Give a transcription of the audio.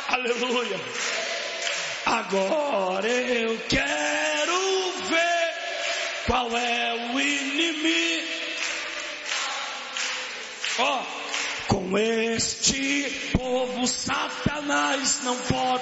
Aleluia. Agora eu quero ver qual é o inimigo. Com este povo Satanás não pode